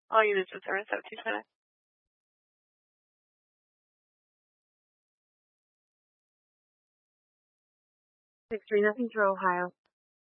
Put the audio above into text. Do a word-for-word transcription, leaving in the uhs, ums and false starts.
All units in service at two twenty. Six three nothing to Ohio.